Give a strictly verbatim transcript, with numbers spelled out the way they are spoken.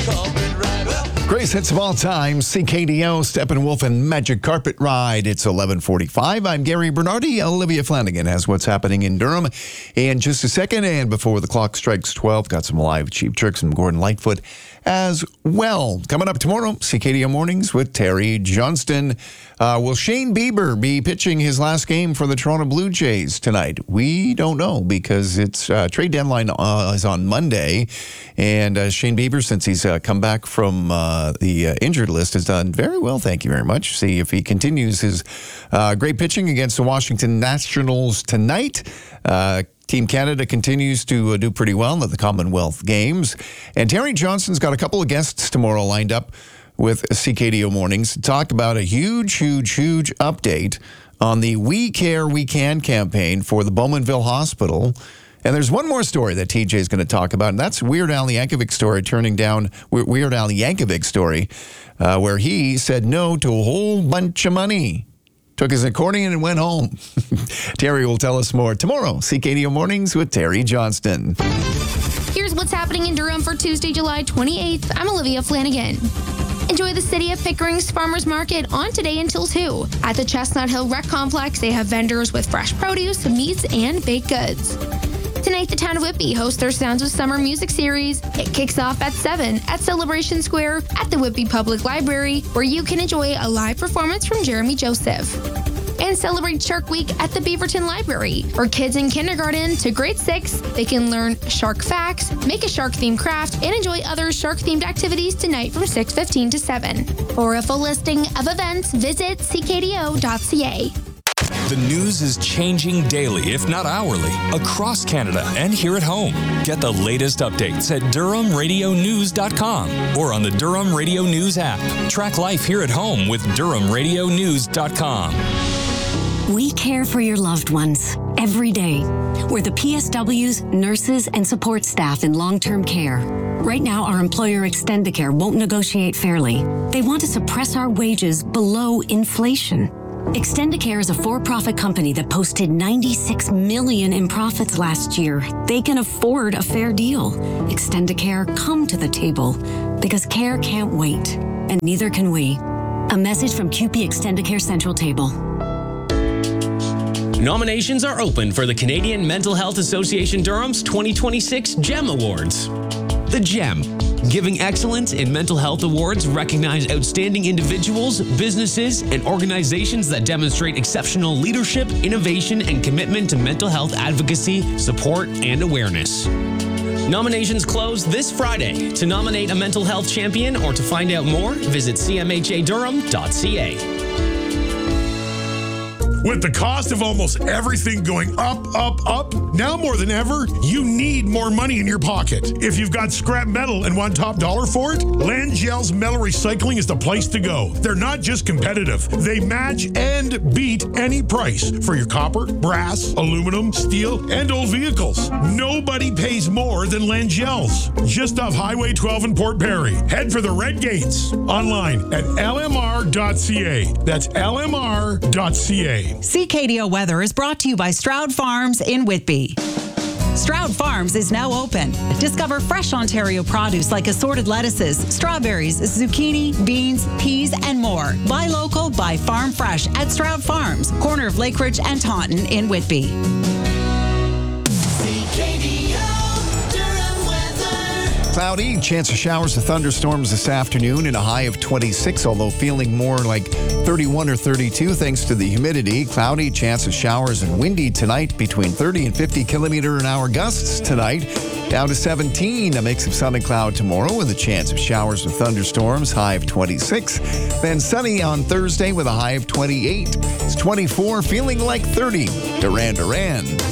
Grace hits of all time, C K D O, Steppenwolf, and Magic Carpet Ride. It's eleven forty-five. I'm Gary Bernardi. Olivia Flanagan has what's happening in Durham in just a second. And before the clock strikes twelve, got some live Cheap Tricks from Gordon Lightfoot as well. Coming up tomorrow, C K D O Mornings with Terry Johnston. Uh, will Shane Bieber be pitching his last game for the Toronto Blue Jays tonight? We don't know because it's uh, trade deadline uh, is on Monday. And uh, Shane Bieber, since he's uh, come back from uh, the uh, injured list, has done very well. Thank you very much. See if he continues his uh, great pitching against the Washington Nationals tonight. Uh, Team Canada continues to uh, do pretty well at the Commonwealth Games. And Terry Johnston's got a couple of guests tomorrow lined up with C K D O Mornings to talk about a huge, huge, huge update on the We Care, We Can campaign for the Bowmanville Hospital. And there's one more story that T J is going to talk about, and that's Weird Al Yankovic's story, turning down Weird Al Yankovic's story, uh, where he said no to a whole bunch of money. Took his accordion and went home. Terry will tell us more tomorrow. C K D O Mornings with Terry Johnston. Here's what's happening in Durham for Tuesday, July twenty-eighth. I'm Olivia Flanagan. Enjoy the City of Pickering's Farmers Market on today until two. At the Chestnut Hill Rec Complex, they have vendors with fresh produce, meats, and baked goods. Tonight, the town of Whitby hosts their Sounds of Summer music series. It kicks off at seven at Celebration Square at the Whitby Public Library, where you can enjoy a live performance from Jeremy Joseph. And celebrate Shark Week at the Beaverton Library. For kids in kindergarten to grade six, they can learn shark facts, make a shark-themed craft, and enjoy other shark-themed activities tonight from six fifteen to seven. For a full listing of events, visit c k d o dot c a. The news is changing daily, if not hourly, across Canada and here at home. Get the latest updates at durham radio news dot com or on the Durham Radio News app. Track life here at home with durham radio news dot com. We care for your loved ones every day. We're the P S Ws, nurses, and support staff in long-term care. Right now, our employer Extendicare won't negotiate fairly. They want to suppress our wages below inflation. Extendicare is a for-profit company that posted ninety-six million dollars in profits last year. They can afford a fair deal. Extendicare, come to the table because care can't wait, and neither can we. A message from C U P E Extendicare Central Table. Nominations are open for the Canadian Mental Health Association Durham's twenty twenty-six GEM Awards. The GEM, Giving Excellence in Mental Health Awards, recognize outstanding individuals, businesses, and organizations that demonstrate exceptional leadership, innovation, and commitment to mental health advocacy, support, and awareness. Nominations close this Friday. To nominate a mental health champion or to find out more, visit c m h a durham dot c a. With the cost of almost everything going up, up, up, now more than ever, you need more money in your pocket. If you've got scrap metal and want top dollar for it, Langell's Metal Recycling is the place to go. They're not just competitive. They match and beat any price for your copper, brass, aluminum, steel, and old vehicles. Nobody pays more than Langell's. Just off Highway twelve in Port Perry. Head for the Red Gates. Online at l m r dot c a. That's l m r dot c a. C K D O Weather is brought to you by Stroud Farms in Whitby. Stroud Farms is now open. Discover fresh Ontario produce like assorted lettuces, strawberries, zucchini, beans, peas, and more. Buy local, buy farm fresh at Stroud Farms, corner of Lakeridge and Taunton in Whitby. Cloudy, chance of showers or thunderstorms this afternoon and a high of twenty-six, although feeling more like thirty-one or thirty-two thanks to the humidity. Cloudy, chance of showers and windy tonight between thirty and fifty kilometer an hour gusts tonight. Down to seventeen, a mix of sun and cloud tomorrow with a chance of showers or thunderstorms, high of twenty-six. Then sunny on Thursday with a high of twenty-eight. It's twenty-four, feeling like thirty. Duran Duran.